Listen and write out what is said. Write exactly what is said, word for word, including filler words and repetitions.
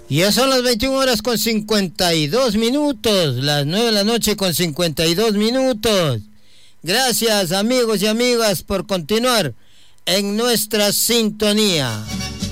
Ya son las veintiuna horas con cincuenta y dos minutos, las nueve de la noche con cincuenta y dos minutos. Gracias amigos y amigas por continuar en nuestra sintonía.